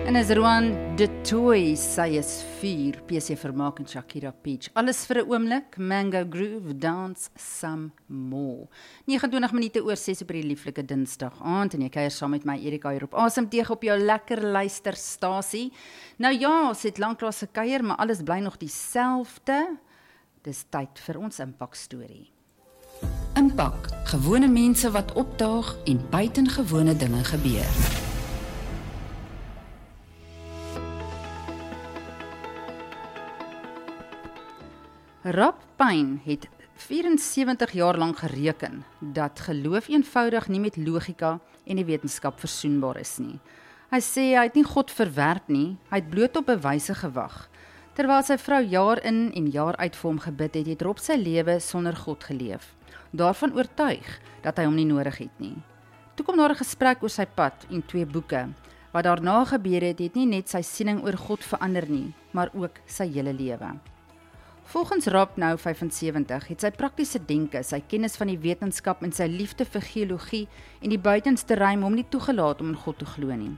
En is Roan de Toy, sy is 4, PC Vermaak en Shakira Peach. Alles vir 'n oomblik, Mango Groove, dance some more. 29 minute oor 6 op die lieflike Dinsdag aand en jy kuier saam met my Erika hier op Asem Teeg op jou lekker luisterstasie. Nou ja, ons het lanklaas gekuier, maar alles bly nog dieselfde. Dis tyd vir ons impak storie. Impak, gewone mense wat opdaag en buitengewone dinge gebeur. Rob Payne het 74 jaar lank gereken dat geloof eenvoudig nie met logika en die wetenskap versoenbaar is nie. Hy sê hy het nie God verwerp nie, hy het bloot op bewyse gewag. Terwyl sy vrou jaar in en jaar uit vir hom gebid het, het Rob sy lewe sonder God geleef. Daarvan oortuig dat hy hom nie nodig het nie. Toe kom daar 'n gesprek oor sy pad en 2 boeke. Wat daarna gebeur het, het nie net sy siening oor God verander nie, maar ook sy hele lewe. Volgens Rob, nou 75, het sy praktiese denke, sy kennis van die wetenskap en sy liefde vir geologie en die buitenste ruim hom nie toegelaat om in God te glo nie.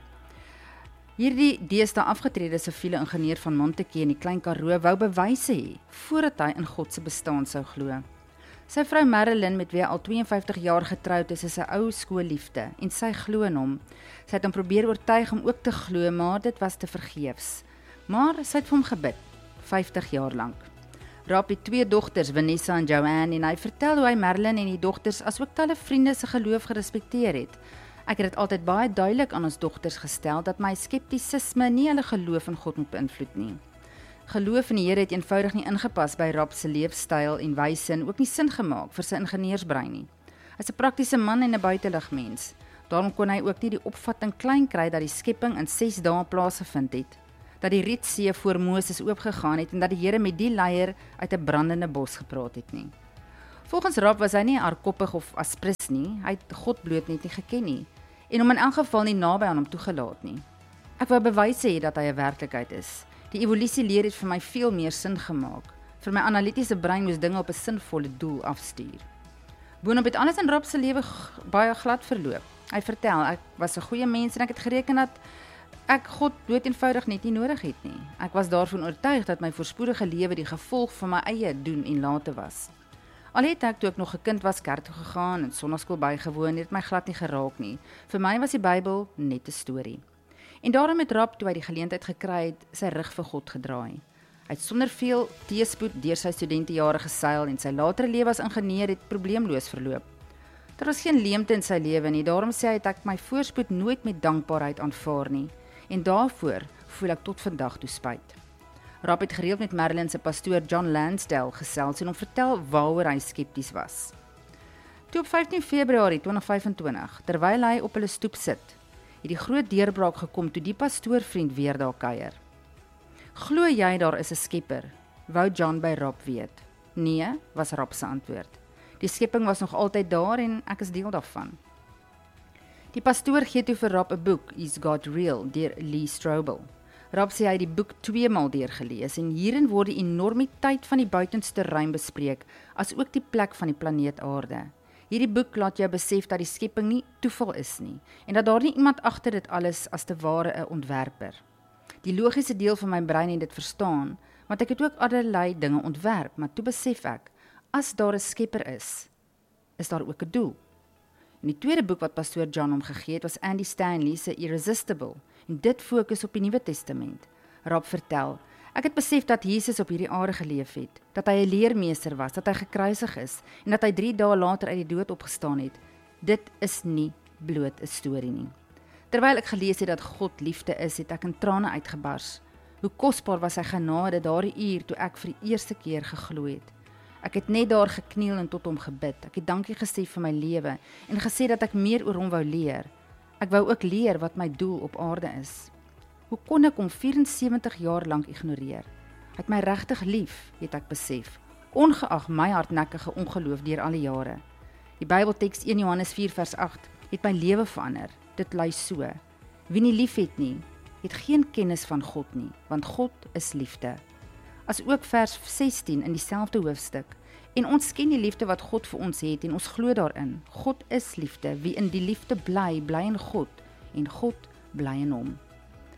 Hierdie deesdae afgetrede siviele ingenieur van Montetjie in die Klein Karoo wou bewyse hê voordat hy in God se bestaan sou glo. Sy vrou Marilyn, met wie hy al 52 jaar getroud is 'n ou skoolliefde en sy glo in hom. Sy het hom probeer oortuig om ook te glo, maar dit was te vergeefs. Maar sy het vir hom gebid, 50 jaar lank. Rob het 2 dogters, Vanessa en Joanne, en hy vertel hoe hy Marilyn en die dogters as ook talle vriende se geloof gerespekteer het. Ek het dit altyd baie duidelik aan ons dogters gestel dat my skeptisisme nie hulle geloof in God moet beïnvloed nie. Geloof in die Here het eenvoudig nie ingepas by Rob se leefstyl en wyse en ook nie sin gemaak vir sy ingenieursbrein nie. Hy's 'n praktiese man en 'n buiteligmens. Daarom kon hy ook nie die opvatting klein kry dat die skepping in 6 dae plaasgevind het, dat die Rietsee voor Moses oopgegaan het en dat die Here met die leier uit 'n brandende bos gepraat het nie. Volgens Rob was hy nie hardkoppig of aspris nie, hy het God bloot net nie geken nie, en hom in elk geval nie naby aan hom toegelaat nie. Ek wou bewyse hê dat hy 'n werklikheid is. Die evolutieleer het vir my veel meer sin gemaak. Vir my analitiese brein moes dinge op 'n sinvolle doel afstuur. Boonop het alles in Rob se lewe baie glad verloop. Hy vertel, ek was 'n goeie mens en ek het gereken dat ek God dood eenvoudig net nie nodig het nie. Ek was daarvan oortuig dat my voorspoedige lewe die gevolg van my eie doen en late was. Al het ek toe ek nog 'n kind was kerk toe gegaan en sonnaskool bygewoon, het my glad nie geraak nie. Vir my was die Bybel net 'n storie. En daarom het Rob, toe hy die geleentheid gekry het, sy rug vir God gedraai. Hy het sonder veel teëspoed deur sy studentejare geseil en sy latere lewe as ingenieur het probleemloos verloop. Daar was geen leemte in sy lewe nie, daarom sê hy het ek my voorspoed nooit met dankbaarheid aanvaar nie. En daarvoor voel ek tot vandag toe spyt. Rob het gereeld met Marilyn se pastoor John Lansdale gesels en hom vertel waaroor hy skepties was. Toe op 15 Februarie 2025, terwyl hy op hulle stoep sit, het die groot deurbraak gekom toe die pastoorvriend weer daar kuier. Glo jy daar is 'n skepper? Wou John by Rob weet. Nee, was Rob se antwoord. Die skepping was nog altyd daar en ek is deel daarvan. Die pastoor gee toe vir Rob 'n boek, Is God Real, deur Lee Strobel. Rob sê hy het die boek 2 maal deurgelees en hierin word die enormiteit van die buitenste ruim bespreek, as ook die plek van die planeet Aarde. Hierdie boek laat jou besef dat die skepping nie toeval is nie, en dat daar nie iemand agter dit alles as te ware 'n ontwerper. Die logiese deel van my brein het dit verstaan, want ek het ook allerlei dinge ontwerp, maar toe besef ek, as daar 'n skepper is daar ook 'n doel. En die tweede boek wat pastoor John hom gegee het, was Andy Stanley se Irresistible, en dit fokus op die Nuwe Testament. Rob vertel, ek het besef dat Jesus op hierdie aarde geleef het, dat hy 'n leermeester was, dat hy gekruisig is, en dat hy 3 dae later uit die dood opgestaan het. Dit is nie bloot 'n storie nie. Terwyl ek gelees het dat God liefde is, het ek in trane uitgebars. Hoe kosbaar was sy genade daardie uur toe ek vir die eerste keer geglo het. Ek het net daar gekniel en tot hom gebid. Ek het dankie gesê vir my lewe en gesê dat ek meer oor hom wou leer. Ek wou ook leer wat my doel op aarde is. Hoe kon ek hom 74 jaar lank ignoreer? Hy het my regtig lief, het ek besef, ongeag my hardnekkige ongeloof deur al die jare. Die Bybelteks 1 Johannes 4 vers 8 het my lewe verander. Dit lui so: wie nie lief het nie, het geen kennis van God nie, want God is liefde. As ook vers 16 in dieselfde hoofstuk: en ons ken die liefde wat God vir ons het en ons glo daarin. God is liefde, wie in die liefde bly, bly in God en God bly in hom.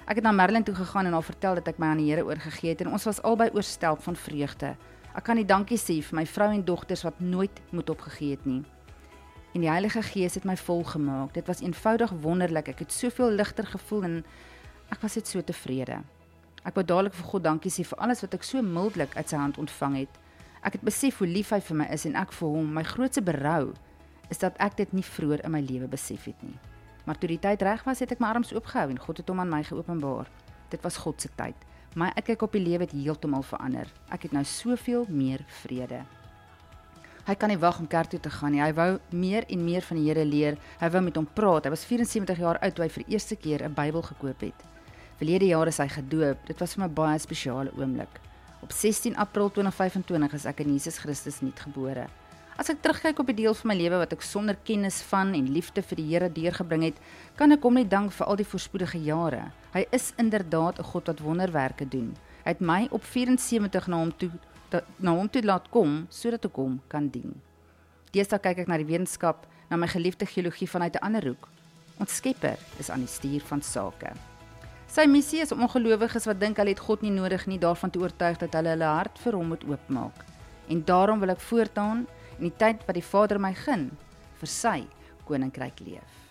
Ek het na Marilyn toe gegaan en haar vertel dat ek my aan die Here oorgegee het en ons was albei oorstelp van vreugde. Ek kan nie dankie sê vir my vrou en dogters wat nooit moed opgegee het nie. En die Heilige Gees het my volgemaak. Dit was eenvoudig wonderlik. Ek het soveel ligter gevoel en ek was net so tevrede. Ek wou dadelik vir God dankie sê vir alles wat ek so mildelik uit sy hand ontvang het. Ek het besef hoe lief hy vir my is en ek vir hom. My grootste berou is dat ek dit nie vroeër in my lewe besef het nie. Maar toe die tyd reg was, het ek my arms oopgehou en God het hom aan my geopenbaar. Dit was God se tyd. My uitkyk op die lewe het heeltemal verander. Ek het nou soveel meer vrede. Hy kan nie wag om kerk toe te gaan nie. Hy wou meer en meer van die Here leer. Hy wou met hom praat. Hy was 74 jaar oud toe hy vir die eerste keer 'n Bybel gekoop het. Verlede jaar is hy gedoop. Dit was vir my baie spesiale oomblik. Op 16 April 2025 is ek in Jesus Christus nuutgebore. As ek terugkyk op die deel van my lewe wat ek sonder kennis van en liefde vir die Here deurgebring het, kan ek hom net dank vir al die voorspoedige jare. Hy is inderdaad 'n God wat wonderwerke doen. Hy het my op 74 na hom toe laat kom, sodat ek hom kan dien. Deesdae kyk ek na die wetenskap, na my geliefde geologie vanuit 'n ander hoek. Ons Skepper is aan die stuur van sake. Sy missie is om ongelowiges wat dink hulle het God nie nodig nie, daarvan te oortuig dat hulle hart vir hom moet oopmaak. En daarom wil ek voortaan, in die tyd wat die Vader my gun, vir sy koninkryk leef.